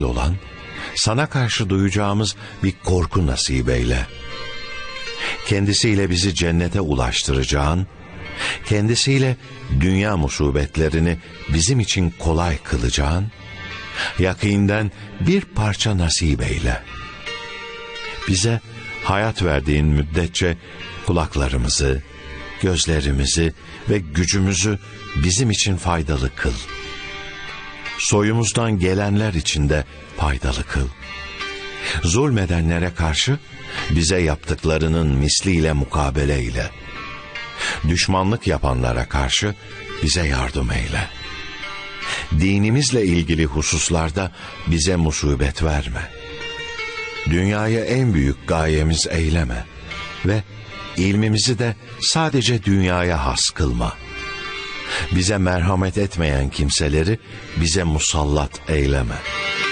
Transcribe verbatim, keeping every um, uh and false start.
olan, sana karşı duyacağımız bir korku nasip eyle. Kendisiyle bizi cennete ulaştıracağın, kendisiyle dünya musibetlerini bizim için kolay kılacağın, yakinden bir parça nasip eyle. Bize hayat verdiğin müddetçe kulaklarımızı, gözlerimizi ve gücümüzü bizim için faydalı kıl. Soyumuzdan gelenler için de faydalı kıl. Zulmedenlere karşı bize yaptıklarının misliyle mukabele ile. Düşmanlık yapanlara karşı bize yardım eyle. Dinimizle ilgili hususlarda bize musibet verme. Dünyayı en büyük gayemiz eyleme ve ilmimizi de sadece dünyaya has kılma. Bize merhamet etmeyen kimseleri bize musallat eyleme.